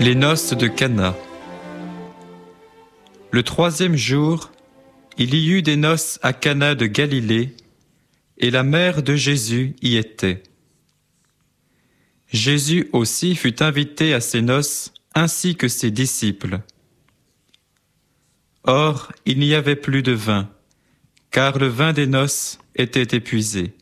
Les noces de Cana. Le 3e jour, il y eut des noces à Cana de Galilée, et la mère de Jésus y était. Jésus aussi fut invité à ces noces, ainsi que ses disciples. Or, il n'y avait plus de vin, car le vin des noces était épuisé.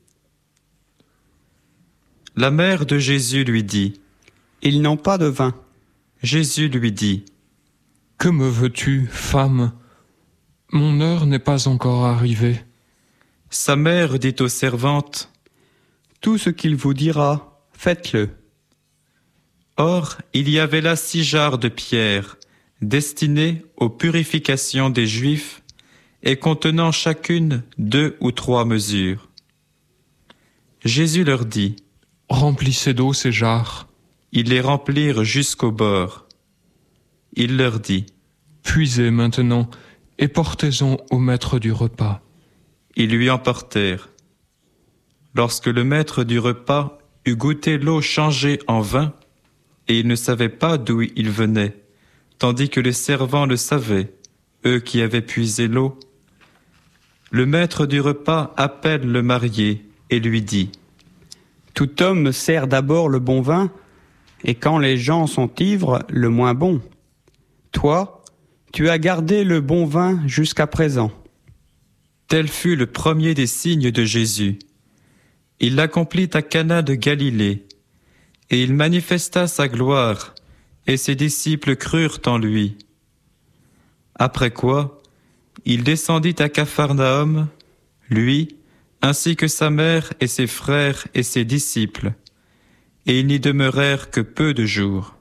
La mère de Jésus lui dit : « Ils n'ont pas de vin. » Jésus lui dit : « Que me veux-tu, femme ? Mon heure n'est pas encore arrivée. » Sa mère dit aux servantes : « Tout ce qu'il vous dira, faites-le. » Or, il y avait là 6 jarres de pierre, destinées aux purifications des Juifs, et contenant chacune 2 ou 3 mesures. Jésus leur dit : « Remplissez d'eau ces jarres. » Ils les remplirent jusqu'au bord. Il leur dit : « Puisez maintenant et portez-en au maître du repas. » Ils lui emportèrent. Lorsque le maître du repas eut goûté l'eau changée en vin, et il ne savait pas d'où il venait, tandis que les servants le savaient, eux qui avaient puisé l'eau, le maître du repas appelle le marié et lui dit : « Tout homme sert d'abord le bon vin, et quand les gens sont ivres, le moins bon. Toi, tu as gardé le bon vin jusqu'à présent. » Tel fut le premier des signes de Jésus. Il l'accomplit à Cana de Galilée, et il manifesta sa gloire, et ses disciples crurent en lui. Après quoi, il descendit à Capharnaüm, lui, ainsi que sa mère et ses frères et ses disciples, et ils n'y demeurèrent que peu de jours.